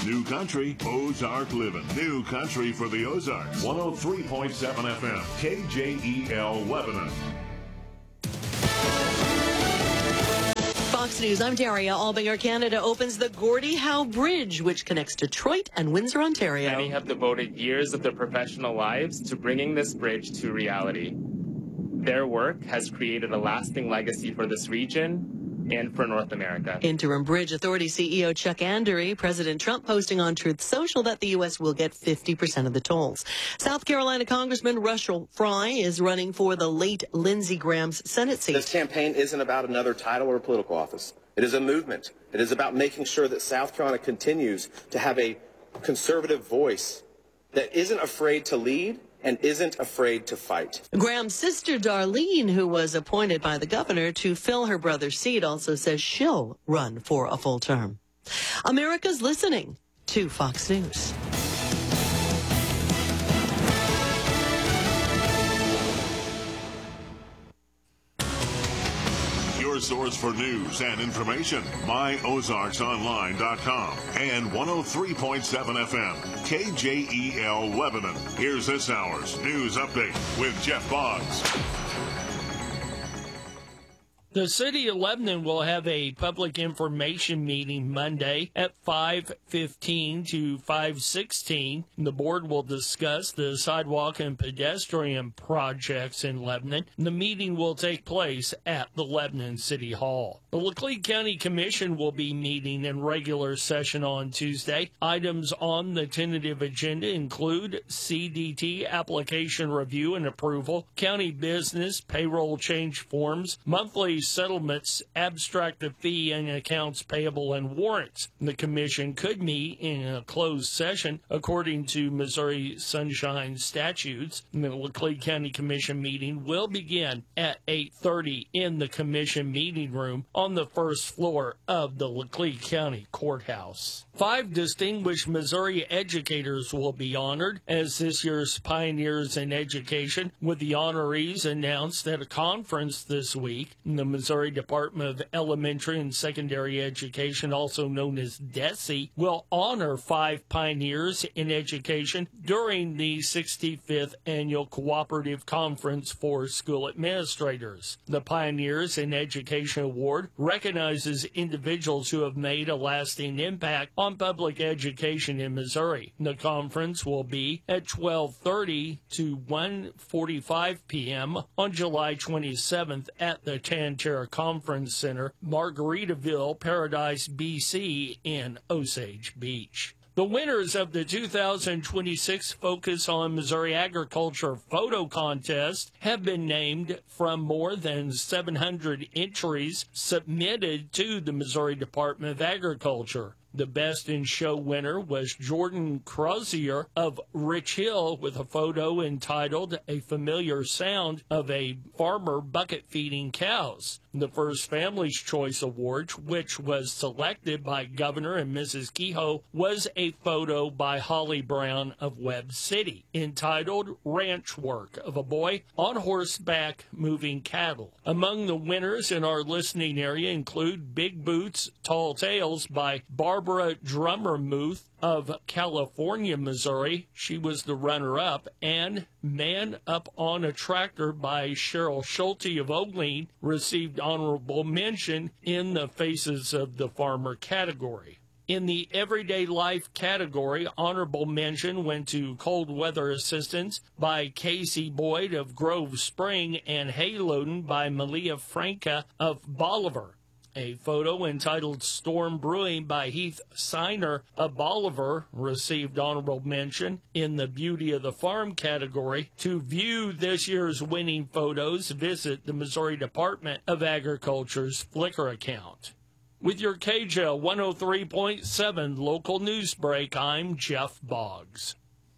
New Country, Ozark Living. New Country for the Ozarks. 103.7 FM, KJEL Lebanon. Fox News, I'm Daria Albinger. Canada opens the Gordie Howe Bridge, which connects Detroit and Windsor, Ontario. Many have devoted years of their professional lives to bringing this bridge to reality. Their work has created a lasting legacy for this region and for North America. Interim Bridge Authority CEO Chuck Andery, President Trump posting on Truth Social that the U.S. will get 50% of the tolls. South Carolina Congressman Russell Fry is running for the late Lindsey Graham's Senate seat. This campaign isn't about another title or a political office. It is a movement. It is about making sure that South Carolina continues to have a conservative voice that isn't afraid to lead and isn't afraid to fight. Graham's sister, Darlene, who was appointed by the governor to fill her brother's seat, also says she'll run for a full term. America's listening to Fox News. Your source for news and information, myozarksonline.com and 103.7 FM, KJEL Lebanon. Here's this hour's news update with Jeff Boggs. The City of Lebanon will have a public information meeting Monday at 5:15 to 5:16. The board will discuss the sidewalk and pedestrian projects in Lebanon. The meeting will take place at the Lebanon City Hall. The Laclede County Commission will be meeting in regular session on Tuesday. Items on the tentative agenda include CDT application review and approval, county business, payroll change forms, monthly settlements, abstract of fee and accounts payable, and warrants. The commission could meet in a closed session according to Missouri Sunshine statutes. The Laclede County Commission meeting will begin at 8:30 in the commission meeting room on the first floor of the Laclede County Courthouse. 5 distinguished Missouri educators will be honored as this year's Pioneers in Education, with the honorees announced at a conference this week. The Missouri Department of Elementary and Secondary Education, also known as DESE, will honor 5 pioneers in education during the 65th Annual Cooperative Conference for School Administrators. The Pioneers in Education Award recognizes individuals who have made a lasting impact on public education in Missouri. The conference will be at 12:30 to 1:45 p.m. on July 27th at the Tanterra Conference Center, Margaritaville, Paradise, BC, in Osage Beach. The winners of the 2026 Focus on Missouri Agriculture Photo Contest have been named from more than 700 entries submitted to the Missouri Department of Agriculture. The Best in Show winner was Jordan Crozier of Rich Hill with a photo entitled A Familiar Sound of a Farmer Bucket Feeding Cows. The First Family's Choice Award, which was selected by Governor and Mrs. Kehoe, was a photo by Holly Brown of Webb City entitled Ranch Work of a Boy on Horseback Moving Cattle. Among the winners in our listening area include Big Boots, Tall Tales by Barbara Drummermuth of California, Missouri. She was the runner-up. And Man Up on a Tractor by Cheryl Schulte of Ogleen received honorable mention in the Faces of the Farmer category. In the Everyday Life category, honorable mention went to Cold Weather Assistance by Casey Boyd of Grove Spring and Hay Loading by Malia Franca of Bolivar. A photo entitled Storm Brewing by Heath Siner of Bolivar received honorable mention in the Beauty of the Farm category. To view this year's winning photos, visit the Missouri Department of Agriculture's Flickr account. With your KJL 103.7 local news break, I'm Jeff Boggs.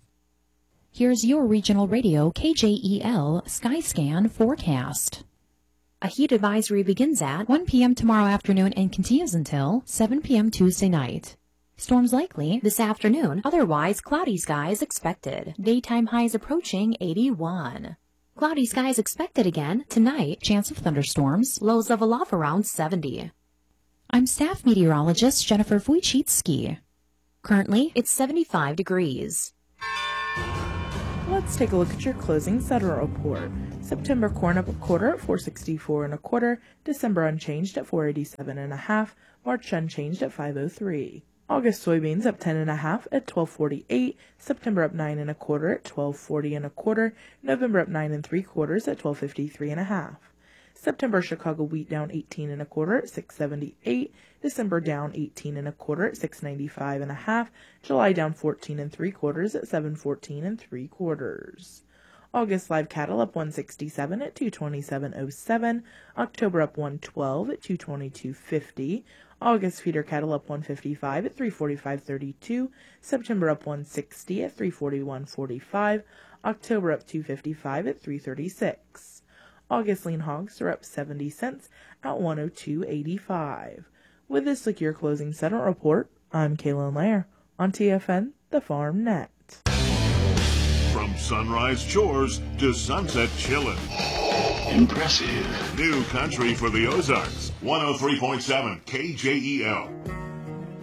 Here's your regional radio KJEL Skyscan forecast. A heat advisory begins at 1 p.m. tomorrow afternoon and continues until 7 p.m. Tuesday night. Storms likely this afternoon, otherwise cloudy skies expected. Daytime highs approaching 81. Cloudy skies expected again tonight, chance of thunderstorms, lows level off around 70. I'm staff meteorologist Jennifer Wojcicki. Currently, it's 75 degrees. Let's take a look at your closing settlement report. September corn up a quarter at 464 1/4. December unchanged at 487 1/2. March unchanged at 503. August soybeans up 10 1/2 at 1248. September up 9 1/4 at 1240 1/4. November up 9 3/4 at 1253 1/2. September Chicago wheat down 18 1/4 at 678. December down 18 1/4 at 695 1/2. July down 14 3/4 at 714 3/4. August live cattle up 167 at 227.07. October up 112 at 222.50. August feeder cattle up 155 at 345.32. September up 160 at 341.45. October up 255 at 336. August lean hogs are up 70 cents at 102.85. With this look your closing settlement report, I'm Kaylin Lair on TFN, the Farm Net. From sunrise chores to sunset chillin'. Impressive. New country for the Ozarks. 103.7 KJEL.